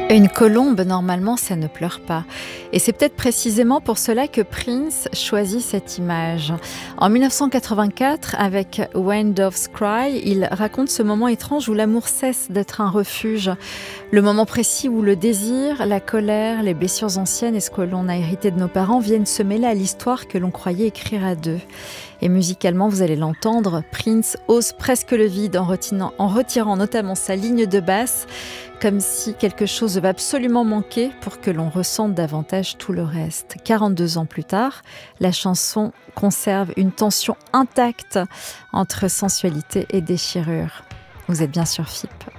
Une colombe, normalement, ça ne pleure pas. Et c'est peut-être précisément pour cela que Prince choisit cette image. En 1984, avec When Doves Cry, il raconte ce moment étrange où l'amour cesse d'être un refuge. Le moment précis où le désir, la colère, les blessures anciennes et ce que l'on a hérité de nos parents viennent se mêler à l'histoire que l'on croyait écrire à deux. Et musicalement, vous allez l'entendre, Prince ose presque le vide en retirant notamment sa ligne de basse, comme si quelque chose va absolument manquer pour que l'on ressente davantage tout le reste. 42 ans plus tard, la chanson conserve une tension intacte entre sensualité et déchirure. Vous êtes bien sur FIP.